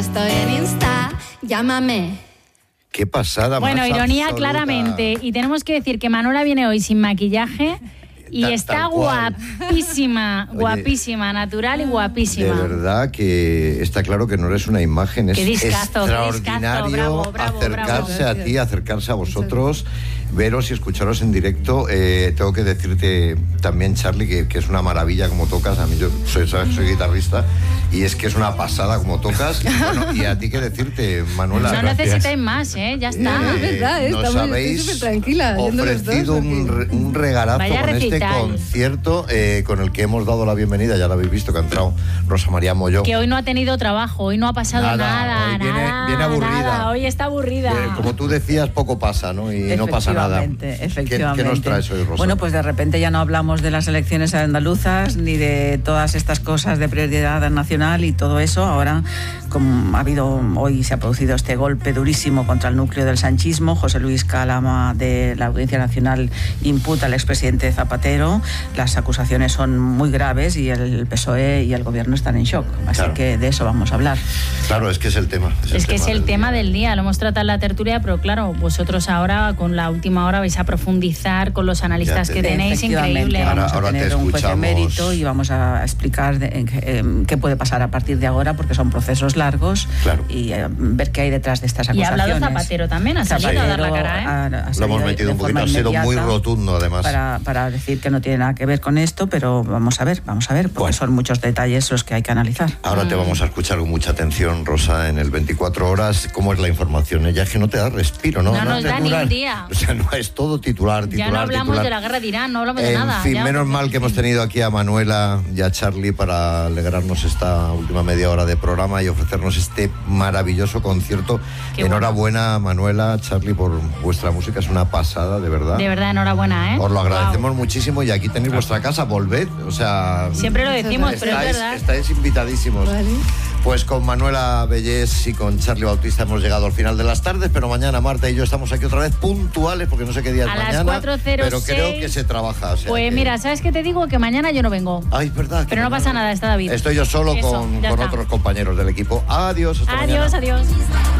estoy en Insta, llámame. Qué pasada. Bueno, ironía absoluta. claramente. Y tenemos que decir que Manuela viene hoy sin maquillaje y está guapísima, Oye, guapísima, natural y guapísima. De verdad que está claro que no eres una imagen. Es Qué discazo, extraordinario bravo, acercarse bravo. a ti, acercarse a vosotros, veros y escucharos en directo. Tengo que decirte también, Charly, que es una maravilla como tocas. A mí yo soy guitarrista y es que es una pasada como tocas. Y, bueno, y a ti que decirte, Manuela. No necesitáis más, ya está. Es verdad, nos estoy habéis súper tranquila, yendo los ofrecido dos, un regalazo Vaya con este recital. concierto con el que hemos dado la bienvenida. Ya lo habéis visto, que ha entrado Rosa María Molló. Que hoy no ha tenido trabajo, hoy no ha pasado nada. Hoy viene aburrida. Nada, hoy está aburrida. Como tú decías, poco pasa, ¿no? Y no pasa nada. Efectivamente. ¿Qué nos traes hoy, Rosa? Bueno, pues de repente ya no hablamos de las elecciones andaluzas ni de todas estas cosas de prioridad nacional y todo eso. Ahora, como hoy se ha producido este golpe durísimo contra el núcleo del sanchismo. José Luis Calama de la Audiencia Nacional imputa al expresidente Zapatero. Las acusaciones son muy graves y el PSOE y el gobierno están en shock. Así que de eso vamos a hablar. Claro, es que es el tema. Es que es el tema del día, lo hemos tratado en la tertulia, pero claro, vosotros ahora con la última hora vais a profundizar con los analistas que tenéis, increíble. Vamos Ahora a tener un juez de mérito y vamos a explicar qué puede pasar a partir de ahora, porque son procesos largos, y ver qué hay detrás de estas Y ha acusaciones. hablado Zapatero también, ha salido a dar la cara, Lo hemos metido un poquito, ha sido muy rotundo además. Para decir que no tiene nada que ver con esto, pero vamos a ver, porque son muchos detalles los que hay que analizar. Ahora te vamos a escuchar con mucha atención, Rosa, en el 24 horas, cómo es la información. Ya es que no te da respiro, ¿no? No nos da ni un día. O sea, no es todo titular. Ya no hablamos de la guerra de Irán, no hablamos de nada. En fin, menos mal que hemos tenido aquí a Manuela y a Charly para alegrarnos esta última media hora de programa y ofrecernos este maravilloso concierto. Enhorabuena, Manuela, Charly, por vuestra música, es una pasada, de verdad. De verdad, enhorabuena, Os lo agradecemos muchísimo y aquí tenéis vuestra casa, volved, o sea... Siempre lo decimos, pero es verdad. Estáis invitadísimos. Vale. Pues con Manuela Bellés y con Charly Bautista hemos llegado al final de las tardes, pero mañana Marta y yo estamos aquí otra vez puntuales, porque no sé qué día es mañana, las 4:06, pero creo que se trabaja. O sea pues mira, ¿sabes qué te digo? Que mañana yo no vengo. Ay, es verdad. Pero no pasa nada, está David. Estoy yo solo con otros compañeros del equipo. Adiós, hasta mañana. Adiós.